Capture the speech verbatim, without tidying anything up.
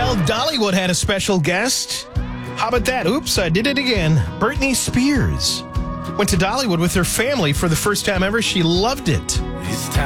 Well, Dollywood had a special guest. How about that? Oops, I did it again. Britney Spears went to Dollywood with her family for the first time ever. She loved it. It's time.